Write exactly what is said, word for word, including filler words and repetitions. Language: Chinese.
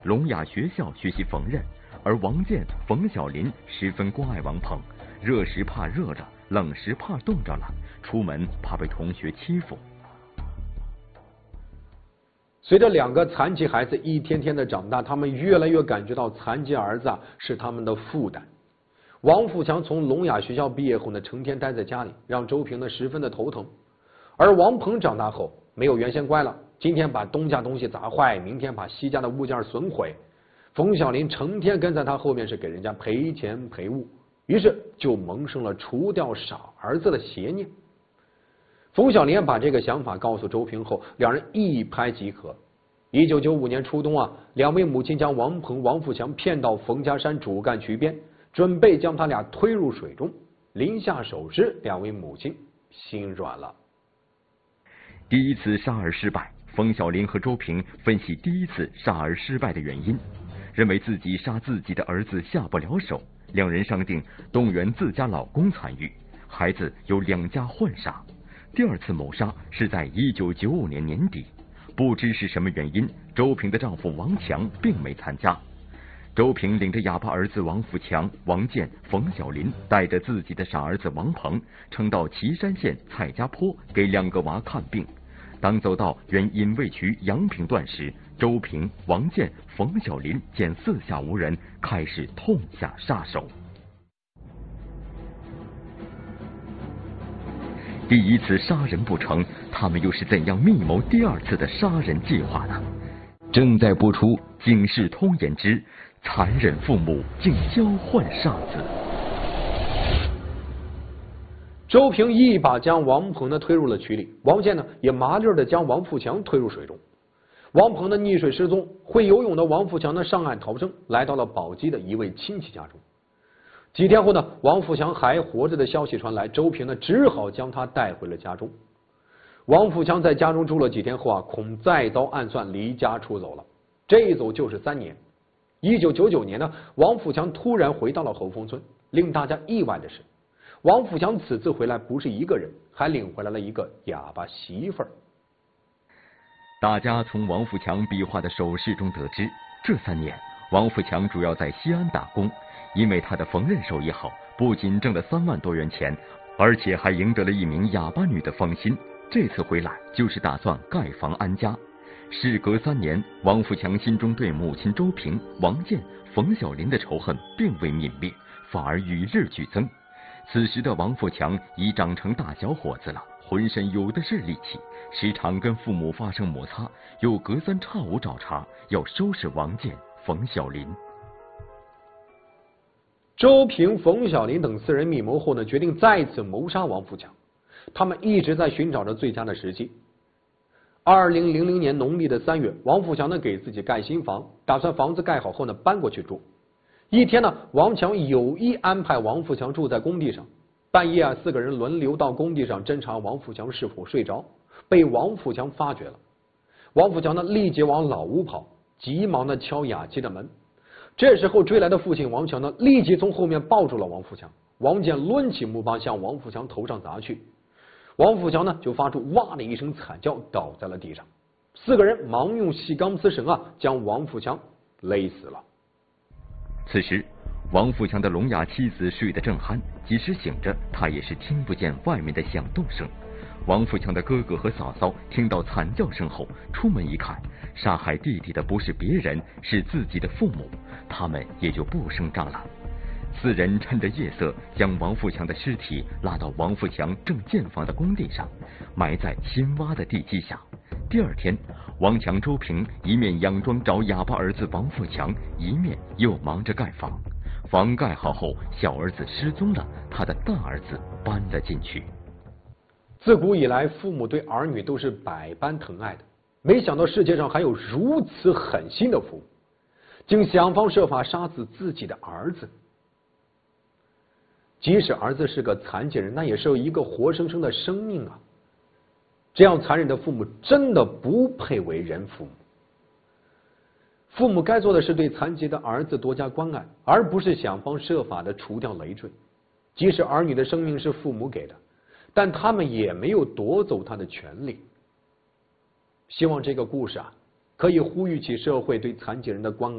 聋哑学校学习缝纫，而王建、冯小林十分关爱王鹏，热时怕热着，冷时怕冻着了，出门怕被同学欺负。 随着两个残疾孩子一天天的长大，他们越来越感觉到残疾儿子啊是他们的负担。王富强从聋哑学校毕业后呢，成天待在家里，让周平呢十分的头疼。而王鹏长大后没有原先乖了，今天把东家东西砸坏，明天把西家的物件损毁。冯小林成天跟在他后面，是给人家赔钱赔物，于是就萌生了除掉傻儿子的邪念。冯小林把这个想法告诉周平后，两人一拍即合。一九九五年初冬啊，两位母亲将王鹏、王富强骗到冯家山主干渠边，准备将他俩推入水中。临下手时，两位母亲心软了。 第一次杀儿失败，冯小林和周平分析第一次杀儿失败的原因，认为自己杀自己的儿子下不了手，两人商定动员自家老公参与，孩子由两家混杀。第二次谋杀是在一九九五年年底，不知是什么原因，周平的丈夫王强并没参加。周平领着哑巴儿子王富强、王建、冯小林，带着自己的傻儿子王鹏，乘到岐山县蔡家坡给两个娃看病。当走到原隐卫渠阳平段时，周平、王建、冯小林见四下无人，开始痛下杀手。第一次杀人不成，他们又是怎样密谋第二次的杀人计划呢？正在播出《警世通言之残忍父母竟交换杀子》。 周平一把将王鹏呢推入了渠里，王建呢也麻利的将王富强推入水中。王鹏呢溺水失踪，会游泳的王富强呢上岸逃生，来到了宝鸡的一位亲戚家中。几天后呢，王富强还活着的消息传来，周平呢只好将他带回了家中。王富强在家中住了几天后啊，恐再遭暗算，离家出走了。这一走就是三年。一九九九年呢，王富强突然回到了侯峰村。令大家意外的是，王富强此次回来不是一个人，还领回来了一个哑巴媳妇儿。 大家从王富强比划的手势中得知，这三年王富强主要在西安打工，因为他的缝纫手艺好，不仅挣了三万多元钱，而且还赢得了一名哑巴女的芳心。这次回来就是打算盖房安家。事隔三年，王富强心中对母亲周平、王建、冯小林的仇恨并未泯灭，反而与日俱增。此时的王富强已长成大小伙子了，浑身有的是力气，时常跟父母发生摩擦，又隔三差五找茬，要收拾王建、冯小林。 周平、冯小林等四人密谋后呢，决定再次谋杀王富强。他们一直在寻找着最佳的时机。二零零零年农历的三月，王富强呢给自己盖新房，打算房子盖好后呢搬过去住。一天呢，王强有意安排王富强住在工地上。半夜啊，四个人轮流到工地上侦查王富强是否睡着，被王富强发觉了。王富强呢立即往老屋跑，急忙的敲雅琪的门。这时候追来的父亲王强呢立即从后面抱住了王富强。王建抡起木棒向王富强头上砸去，王富强呢就发出哇的一声惨叫，倒在了地上。四个人忙用细钢丝绳啊将王富强勒死了。 此时王富强的聋哑妻子睡得正酣，即使醒着他也是听不见外面的响动声。王富强的哥哥和嫂嫂听到惨叫声后出门一看，杀害弟弟的不是别人，是自己的父母，他们也就不声张了。四人趁着夜色将王富强的尸体拉到王富强正建房的工地上，埋在新挖的地基下。第二天，王强、周平一面佯装找哑巴儿子王富强，一面又忙着盖房。房盖好后，小儿子失踪了，他的大儿子搬了进去。 自古以来，父母对儿女都是百般疼爱的，没想到世界上还有如此狠心的父母，竟想方设法杀死自己的儿子。即使儿子是个残疾人，那也是一个活生生的生命啊！这样残忍的父母真的不配为人父母。父母该做的是对残疾的儿子多加关爱，而不是想方设法的除掉累赘。即使儿女的生命是父母给的，但他们也没有夺走他的权利。希望这个故事啊，可以呼吁起社会对残疾人的关爱。